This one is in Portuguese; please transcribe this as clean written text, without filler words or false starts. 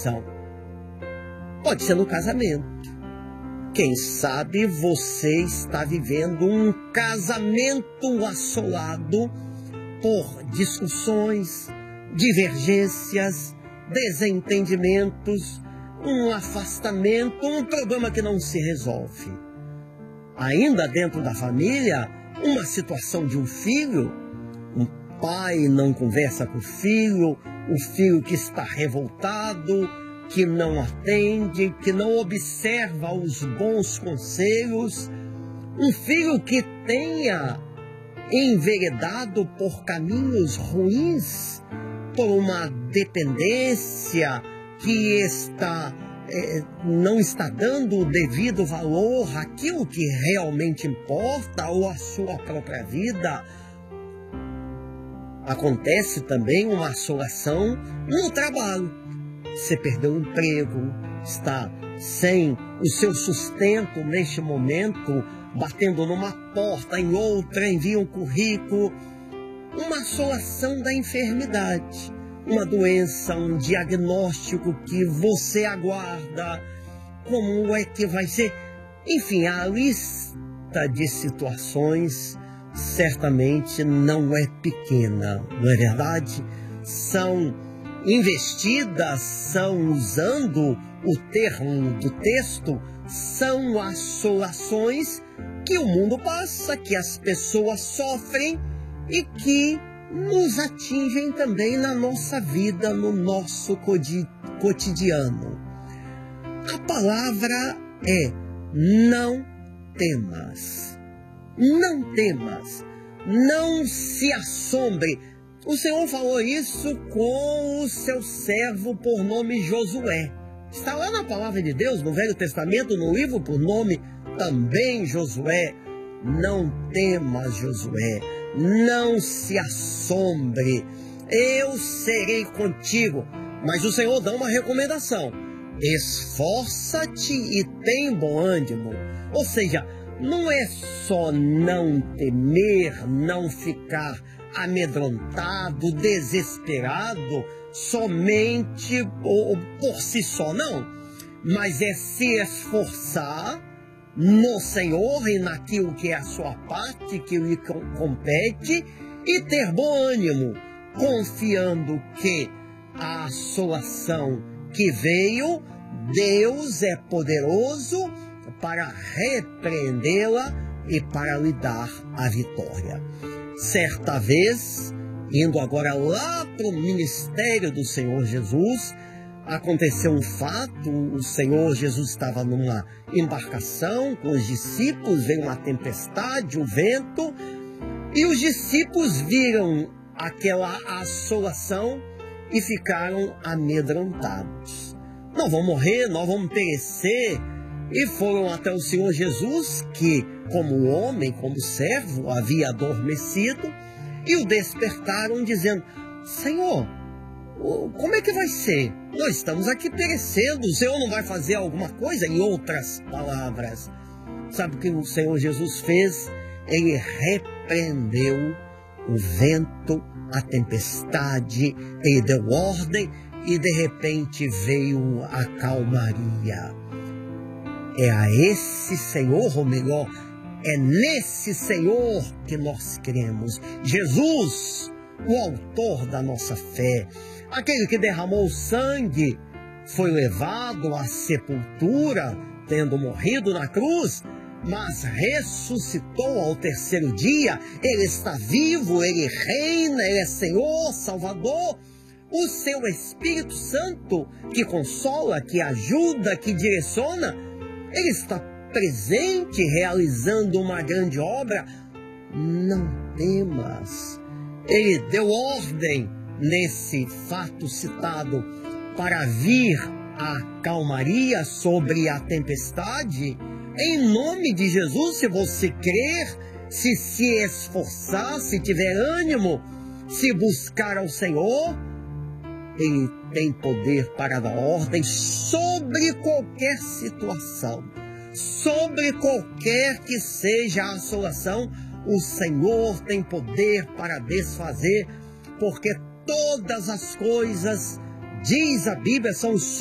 situação. Pode ser no casamento. Quem sabe você está vivendo um casamento assolado por discussões, divergências, desentendimentos, um afastamento, um problema que não se resolve. Ainda dentro da família, uma situação de um filho, um pai não conversa com o filho que está revoltado, que não atende, que não observa os bons conselhos, um filho que tenha enveredado por caminhos ruins, por uma dependência que não está dando o devido valor àquilo que realmente importa ou à sua própria vida. Acontece também uma assolação no trabalho. Você perdeu o emprego, está sem o seu sustento neste momento, batendo numa porta, em outra, envia um currículo. Uma assolação da enfermidade, uma doença, um diagnóstico que você aguarda, como é que vai ser? Enfim, a lista de situações certamente não é pequena, não é verdade? São investidas, são, usando o termo do texto, são assolações que o mundo passa, que as pessoas sofrem e que nos atingem também na nossa vida, no nosso cotidiano. A palavra é: não temas. Não temas. Não se assombre. O Senhor falou isso com o seu servo por nome Josué. Está lá na palavra de Deus, no Velho Testamento, no livro por nome também Josué. Não temas, Josué. Não se assombre. Eu serei contigo. Mas o Senhor dá uma recomendação: esforça-te e tem bom ânimo. Ou seja, não é só não temer, não ficar amedrontado, desesperado, somente ou por si só, não. Mas é se esforçar no Senhor e naquilo que é a sua parte, que lhe compete, e ter bom ânimo, confiando que a assolação que veio, Deus é poderoso para repreendê-la e para lhe dar a vitória. Certa vez, indo agora lá para o ministério do Senhor Jesus, aconteceu um fato. O Senhor Jesus estava numa embarcação com os discípulos, veio uma tempestade, um vento, e os discípulos viram aquela assolação e ficaram amedrontados. Nós vamos morrer, nós vamos perecer. E foram até o Senhor Jesus, que como homem, como servo, havia adormecido, e o despertaram dizendo: Senhor, como é que vai ser? Nós estamos aqui perecendo, o Senhor não vai fazer alguma coisa? Em outras palavras, sabe o que o Senhor Jesus fez? Ele repreendeu o vento, a tempestade, ele deu ordem e de repente veio a calmaria. É a esse Senhor, ou melhor, é nesse Senhor que nós cremos. Jesus, o autor da nossa fé, aquele que derramou sangue, foi levado à sepultura, tendo morrido na cruz, mas ressuscitou ao terceiro dia. Ele está vivo, ele reina, ele é Senhor, Salvador. O seu Espírito Santo, que consola, que ajuda, que direciona, ele está presente, realizando uma grande obra. Não temas. Ele deu ordem nesse fato citado para vir a calmaria sobre a tempestade. Em nome de Jesus, se você crer, se esforçar, se tiver ânimo, se buscar ao Senhor, Ele tem poder para dar ordem sobre qualquer situação, sobre qualquer que seja a assolação. O Senhor tem poder para desfazer, porque todas as coisas, diz a Bíblia, são